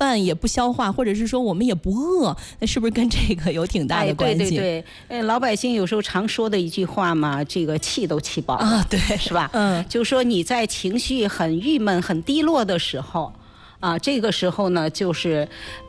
饭也不消化，或者是说我们也不饿，那是不是跟这个有挺大的关系？ 对，老百姓有时候常说的一句话嘛，这个气都气饱了啊，对， 是吧？就说你在情绪很郁闷、很低落的时候，啊，这个时候呢，就是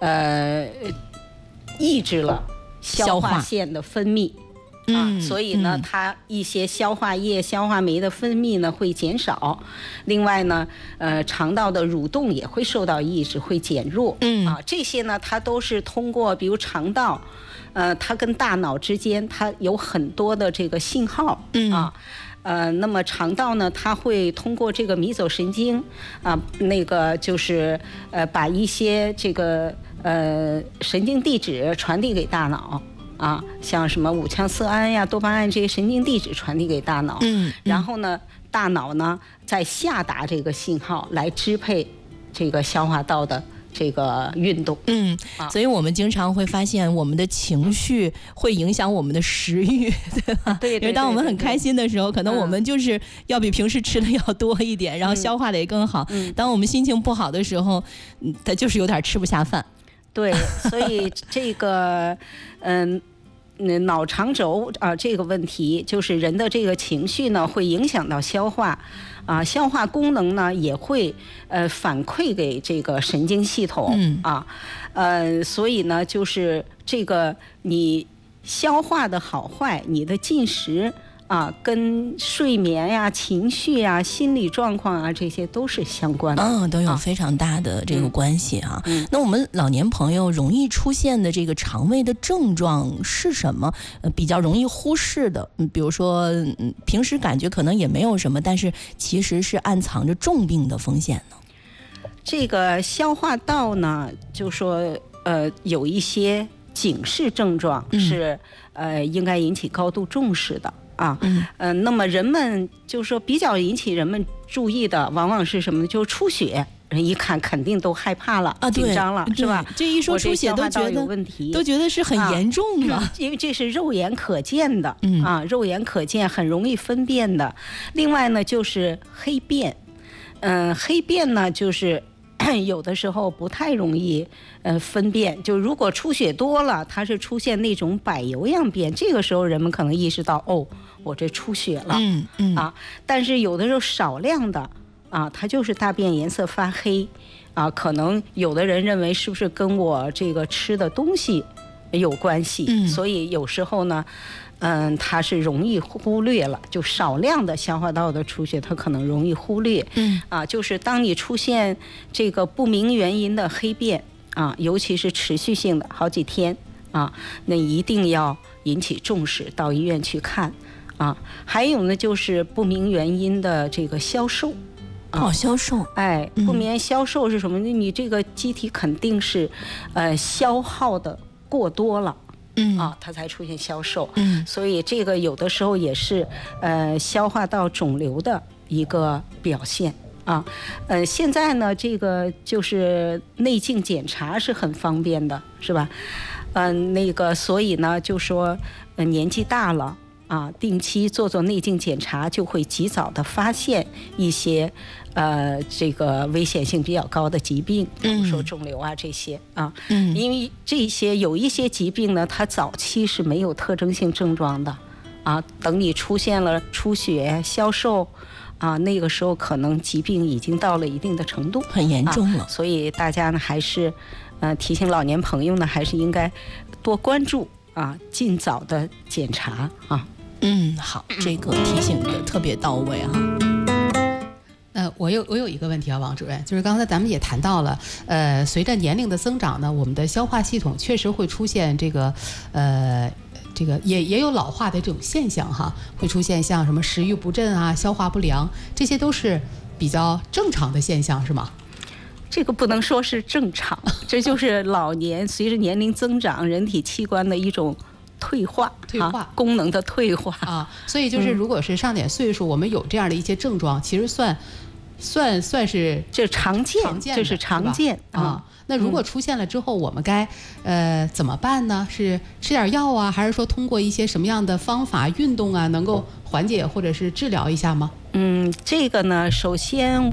抑制了消化腺的分泌。所以呢，它一些消化液、消化酶的分泌呢会减少。另外呢，肠道的蠕动也会受到抑制，会减弱。这些呢，它都是通过，比如肠道，它跟大脑之间，它有很多的这个信号。那么肠道呢，它会通过这个迷走神经那个就是把一些这个神经递质传递给大脑。像什么五羟色胺呀、多巴胺这些神经递质传递给大脑，然后呢，大脑呢再下达这个信号来支配这个消化道的这个运动。 所以我们经常会发现，我们的情绪会影响我们的食欲，对吧？ 对。 因为当我们很开心的时候，可能我们就是要比平时吃的要多一点，然后消化的也更好。当我们心情不好的时候，它就是有点吃不下饭。 对，所以这个脑肠轴这个问题，就是人的这个情绪呢会影响到消化，消化功能呢也会反馈给这个神经系统。所以呢就是这个你消化的好坏，你的进食跟睡眠呀、情绪呀、心理状况啊，这些都是相关的。 都有非常大的这个关系那我们老年朋友容易出现的这个肠胃的症状是什么？比较容易忽视的，比如说平时感觉可能也没有什么，但是其实是暗藏着重病的风险呢。 这个消化道呢，就说有一些警示症状是应该引起高度重视的。那么人们就说比较引起人们注意的，往往是什么呢？就是出血，人一看肯定都害怕了，紧张了，是吧？ 这一说出血都觉得有问题， 都觉得是很严重了， 因为这是肉眼可见的，肉眼可见，很容易分辨的。另外呢，就是黑便，黑便呢，就是有的时候不太容易分辨，就如果出血多了，它是出现那种柏油样便，这个时候人们可能意识到我这出血了。但是有的时候少量的它就是大便颜色发黑可能有的人认为是不是跟我这个吃的东西有关系，所以有时候呢它是容易忽略了，就少量的消化道的出血，它可能容易忽略。就是当你出现这个不明原因的黑便尤其是持续性的好几天那一定要引起重视，到医院去看还有呢，就是不明原因的这个消瘦。 消瘦， 不明消瘦是什么呢？你这个机体肯定是消耗的过多了。它才出现消瘦。所以这个有的时候也是消化道肿瘤的一个表现现在呢，这个就是内镜检查是很方便的，是吧？那个所以呢，就说年纪大了定期做内镜检查，就会及早的发现一些这个危险性比较高的疾病，比如说肿瘤这些因为这些有一些疾病呢，它早期是没有特征性症状的等你出现了出血、消瘦那个时候可能疾病已经到了一定的程度， 很严重了。 所以大家呢还是提醒老年朋友呢，还是应该多关注尽早的检查好，这个提醒的特别到位我有一个问题王主任，就是刚才咱们也谈到了，随着年龄的增长呢，我们的消化系统确实会出现这个也有老化的这种现象会出现像什么食欲不振消化不良，这些都是比较正常的现象，是吗？ 这个不能说是正常，这就是老年随着年龄增长，人体器官的一种退化功能的退化所以就是如果是上点岁数，我们有这样的一些症状，其实算是这常见，这是常见那如果出现了之后，我们该怎么办呢？是吃点药还是说通过一些什么样的方法、运动能够缓解或者是治疗一下吗？ 这个呢，首先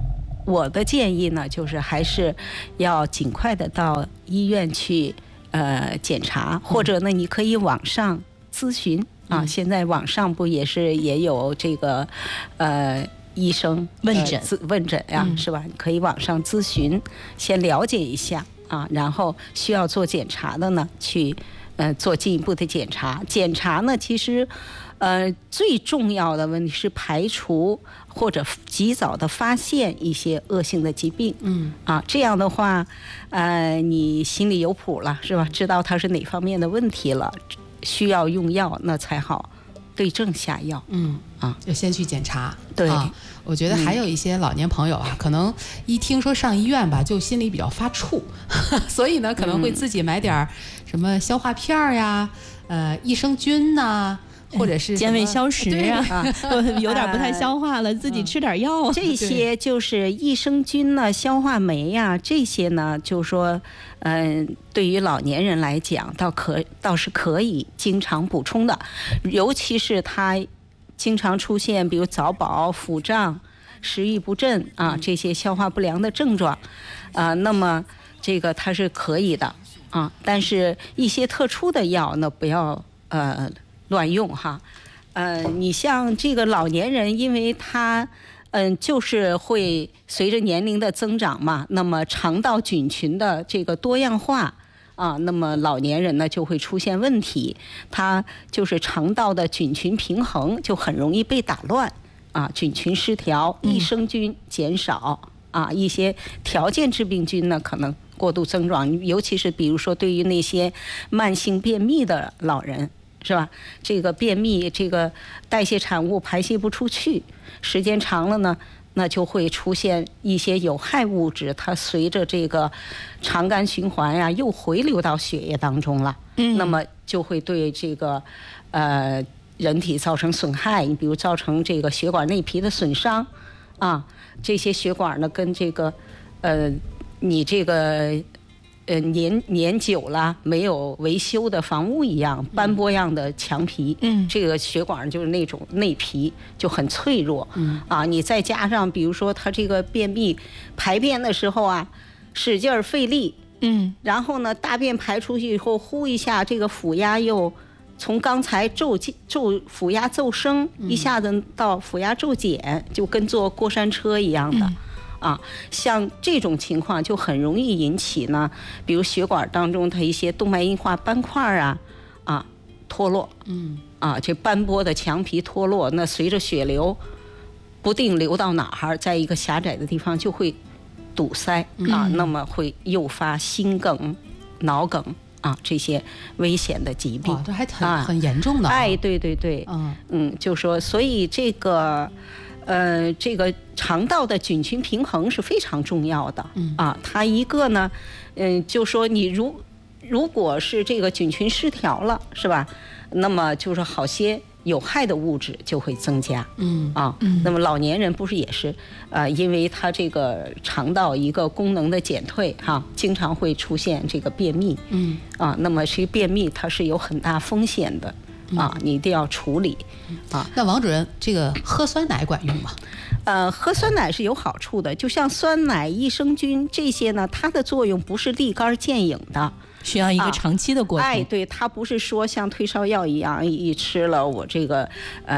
我的建议呢，就是还是要尽快的到医院去检查，或者呢，你可以网上咨询啊。现在网上不也有这个医生问诊呀，是吧？你可以网上咨询，先了解一下啊，然后需要做检查的呢，去做进一步的检查。检查呢，其实最重要的问题是排除或者及早的发现一些恶性的疾病。这样的话，你心里有谱了，是吧？知道它是哪方面的问题了，需要用药，那才好对症下药。 要先去检查。 对， 我觉得还有一些老年朋友啊，可能一听说上医院吧，就心里比较发怵，所以呢，可能会自己买点什么消化片呀、益生菌呐。或者是健胃消食啊，有点不太消化了，自己吃点药。 这些就是益生菌呢、消化酶呀，这些呢，就是说，对于老年人来讲，倒是可以经常补充的，尤其是他经常出现，比如早饱、腹胀、食欲不振啊这些消化不良的症状，那么这个它是可以的啊，但是一些特殊的药呢，不要乱用哈。你像这个老年人，因为他就是会随着年龄的增长嘛，那么肠道菌群的这个多样化啊，那么老年人呢就会出现问题，他就是肠道的菌群平衡就很容易被打乱啊，菌群失调，益生菌减少啊，一些条件致病菌呢可能过度增长，尤其是比如说对于那些慢性便秘的老人。是吧？这个便秘，这个代谢产物排泄不出去，时间长了呢，那就会出现一些有害物质，它随着这个肠肝循环呀，又回流到血液当中了。那么就会对这个人体造成损害。你比如造成这个血管内皮的损伤啊，这些血管呢跟这个你这个。年久了没有维修的房屋一样，斑驳样的墙皮，这个血管就是那种内皮就很脆弱，你再加上比如说他这个便秘排便的时候啊，使劲费力，然后呢大便排出去以后，呼一下这个腹压又从刚才腹压骤升，一下子到腹压骤减，就跟坐过山车一样的。像这种情况就很容易引起呢，比如血管当中它一些动脉硬化斑块脱落，这斑驳的墙皮脱落，那随着血流不定流到哪儿，在一个狭窄的地方就会堵塞那么会诱发心梗、脑梗这些危险的疾病。 这还很严重的。 对，就说所以这个肠道的菌群平衡是非常重要的它一个呢，就说你如果是这个菌群失调了，是吧？那么就是好些有害的物质就会增加，那么老年人不是也是因为他这个肠道一个功能的减退经常会出现这个便秘，那么这个便秘它是有很大风险的。你一定要处理那王主任，这个喝酸奶管用吗？ 喝酸奶是有好处的，就像酸奶、益生菌这些呢，它的作用不是立竿见影的， 需要一个长期的过程。 对，它不是说像退烧药一样，一吃了我这个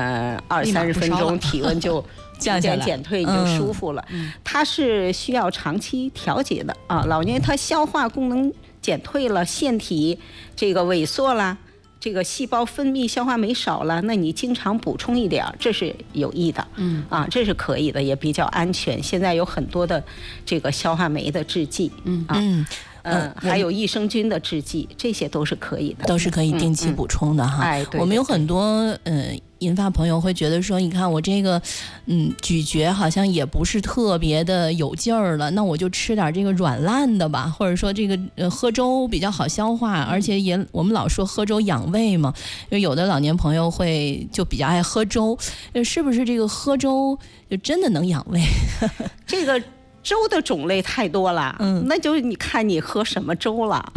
20-30分钟体温就降下来减退，你就舒服了。它是需要长期调节的老年人他消化功能减退了，腺体这个萎缩了。这个细胞分泌消化酶少了，那你经常补充一点，这是有益的，这是可以的，也比较安全。现在有很多的这个消化酶的制剂，还有益生菌的制剂，这些都是可以的， 都是可以定期补充的哈。我们有很多银发朋友会觉得说，你看我这个咀嚼好像也不是特别的有劲儿了，那我就吃点这个软烂的吧，或者说这个喝粥比较好消化，而且我们老说喝粥养胃嘛，因为有的老年朋友就比较爱喝粥，是不是这个喝粥就真的能养胃？ 这个粥的种类太多了，那就是你看你喝什么粥了，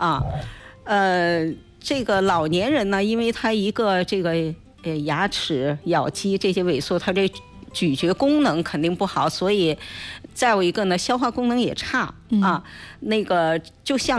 这个老年人呢，因为他一个这个牙齿、咬肌这些萎缩，他这咀嚼功能肯定不好，所以再有一个呢，消化功能也差啊。那个就像